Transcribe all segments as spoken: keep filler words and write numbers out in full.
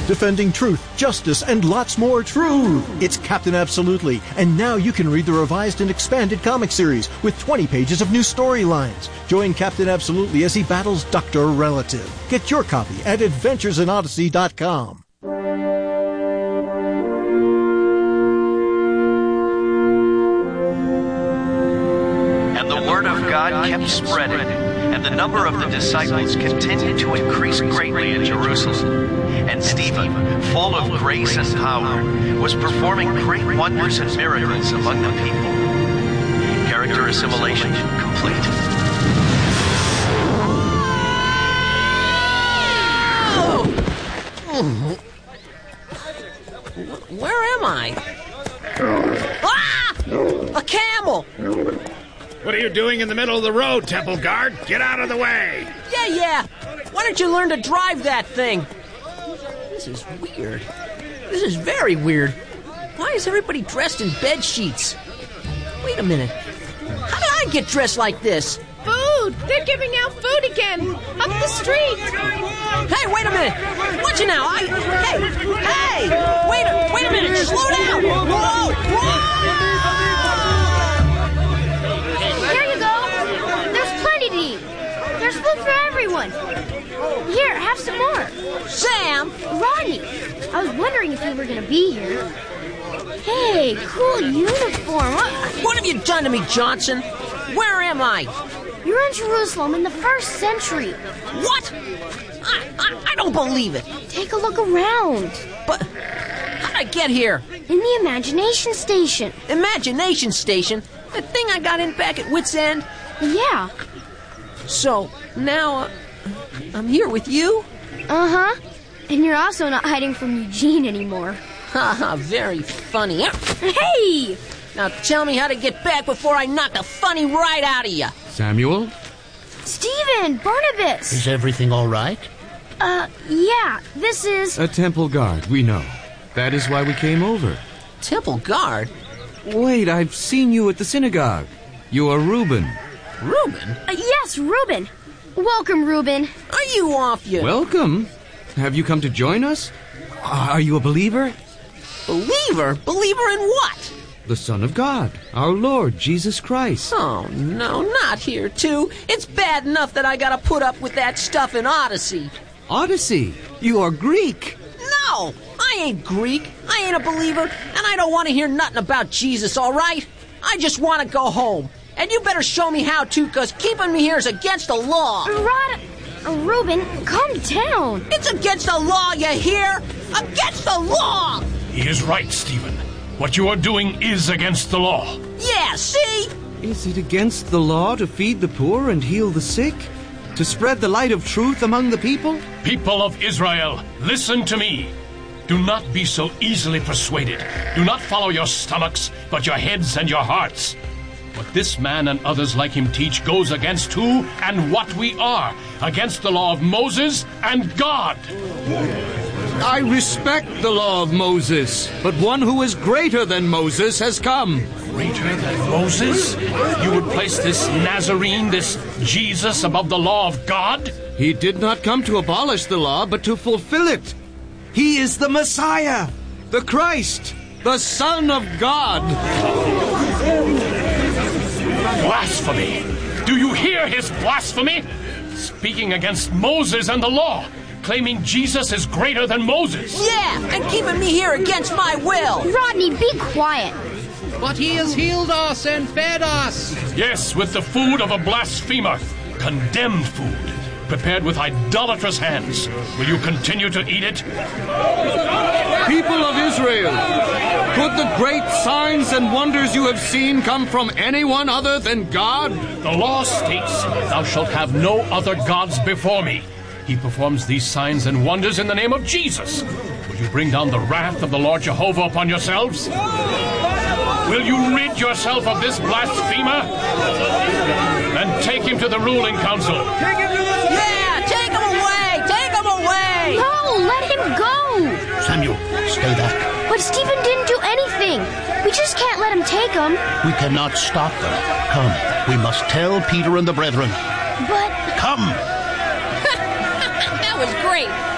defending truth, justice, and lots more truth. It's Captain Absolutely, and now you can read the revised and expanded comic series with twenty pages of new storylines. Join Captain Absolutely as he battles Doctor Relative. Get your copy at adventures in odyssey dot com. And the word of God kept spreading, and the number of the disciples continued to increase greatly in Jerusalem. And Stephen, full of grace and power, was performing great wonders and miracles among the people. Character assimilation complete. Where am I? Ah! A camel! What are you doing in the middle of the road, Temple Guard? Get out of the way! Yeah, yeah! Why don't you learn to drive that thing? This is weird. This is very weird. Why is everybody dressed in bed sheets? Wait a minute. How did I get dressed like this? Food! They're giving out food again! Up the street! Hey, wait a minute! Watch it now! I... Hey! Hey! Wait a, wait a minute! Slow down! Whoa! Whoa! Here you go! There's plenty to eat! There's food for everyone! Here, have some more! Sam! Ronnie! I was wondering if you were gonna be here. Hey, cool uniform! What have you done to me, Johnson? Where am I? You're in Jerusalem in the first century. What? I, I, I don't believe it. Take a look around. But how'd I get here? In the Imagination Station. Imagination Station? The thing I got in back at Wit's End? Yeah. So, now uh, I'm here with you? Uh-huh. And you're also not hiding from Eugene anymore. Haha, very funny. Hey! Now tell me how to get back before I knock the funny right out of you. Samuel? Stephen! Barnabas! Is everything all right? Uh, yeah. This is... A temple guard, we know. That is why we came over. Temple guard? Wait, I've seen you at the synagogue. You are Reuben. Reuben? Uh, yes, Reuben. Welcome, Reuben. Are you off your... Welcome. Have you come to join us? Are you a believer? Believer? Believer in what? The Son of God, our Lord Jesus Christ. Oh, no, not here, too. It's bad enough that I gotta put up with that stuff in Odyssey. Odyssey? You are Greek. No, I ain't Greek. I ain't a believer, and I don't want to hear nothing about Jesus, all right? I just want to go home. And you better show me how to, because keeping me here is against the law. Rod... Uh, Reuben, calm down. It's against the law, you hear? Against the law! He is right, Stephen. What you are doing is against the law. Yeah, see? Is it against the law to feed the poor and heal the sick? To spread the light of truth among the people? People of Israel, listen to me. Do not be so easily persuaded. Do not follow your stomachs, but your heads and your hearts. What this man and others like him teach goes against who and what we are, against the law of Moses and God. I respect the law of Moses, but one who is greater than Moses has come. Greater than Moses? You would place this Nazarene, this Jesus, above the law of God? He did not come to abolish the law, but to fulfill it. He is the Messiah, the Christ, the Son of God. Blasphemy! Do you hear his blasphemy? Speaking against Moses and the law, claiming Jesus is greater than Moses. Yeah, and keeping me here against my will. Rodney, be quiet. But he has healed us and fed us. Yes, with the food of a blasphemer, condemned food, prepared with idolatrous hands. Will you continue to eat it? People of Israel, could the great signs and wonders you have seen come from anyone other than God? The law states, thou shalt have no other gods before me. He performs these signs and wonders in the name of Jesus. Will you bring down the wrath of the Lord Jehovah upon yourselves? Will you rid yourself of this blasphemer? Then take him to the ruling council. Take him to the... Yeah, take him away! Take him away! No, let him go! Samuel, stay back. But Stephen didn't do anything. We just can't let him take him. We cannot stop them. Come, we must tell Peter and the brethren. But... Come! That was great.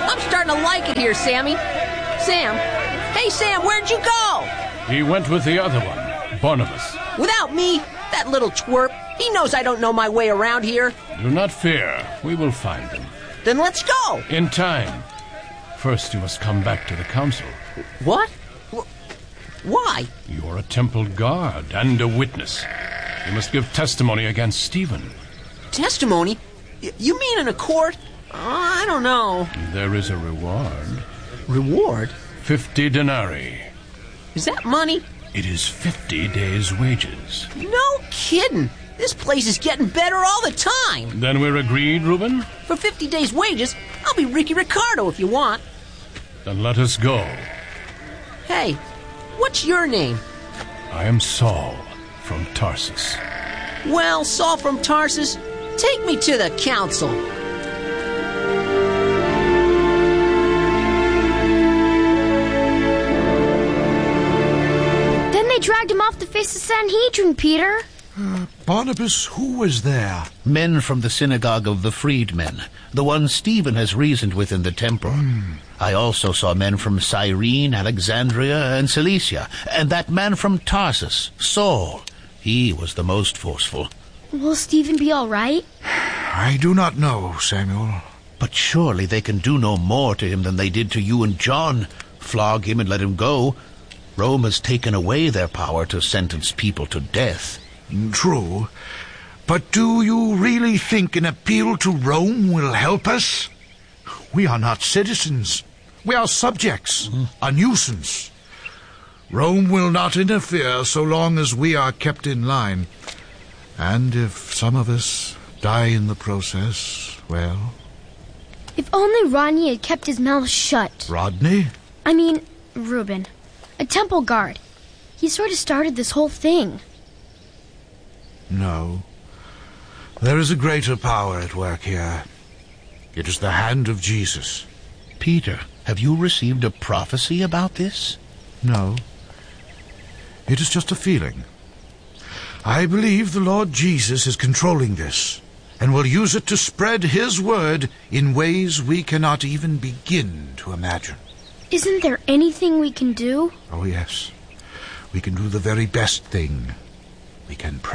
I'm starting to like it here, Sammy. Sam. Hey, Sam, where'd you go? He went with the other one, Barnabas. Without me? That little twerp. He knows I don't know my way around here. Do not fear. We will find him. Then let's go. In time. First, you must come back to the council. What? Why? You're a temple guard and a witness. You must give testimony against Stephen. Testimony? Y- you mean in a court? Uh, I don't know. There is a reward. Reward? Fifty denarii. Is that money? It is fifty days' wages. No kidding. This place is getting better all the time. Then we're agreed, Reuben? For fifty days' wages, I'll be Ricky Ricardo if you want. Then let us go. Hey, what's your name? I am Saul from Tarsus. Well, Saul from Tarsus, take me to the council. Then they dragged him off the face of Sanhedrin, Peter. Uh, Barnabas, who was there? Men from the synagogue of the freedmen, the ones Stephen has reasoned with in the temple. Mm. I also saw men from Cyrene, Alexandria, and Cilicia, and that man from Tarsus, Saul. He was the most forceful. Will Stephen be all right? I do not know, Samuel. But surely they can do no more to him than they did to you and John. Flog him and let him go. Rome has taken away their power to sentence people to death. True. But do you really think an appeal to Rome will help us? We are not citizens. We are subjects, mm-hmm. a nuisance. Rome will not interfere so long as we are kept in line. And if some of us die in the process, well... If only Rodney had kept his mouth shut. Rodney? I mean, Reuben. A temple guard. He sort of started this whole thing. No. There is a greater power at work here. It is the hand of Jesus. Peter, have you received a prophecy about this? No. It is just a feeling. I believe the Lord Jesus is controlling this and will use it to spread his word in ways we cannot even begin to imagine. Isn't there anything we can do? Oh, yes. We can do the very best thing. We can pray.